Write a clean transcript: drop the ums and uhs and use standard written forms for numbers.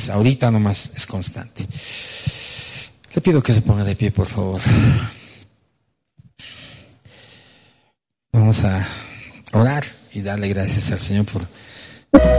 ahorita nomás es constante. Le pido que se ponga de pie, por favor. Vamos a orar y darle gracias al Señor por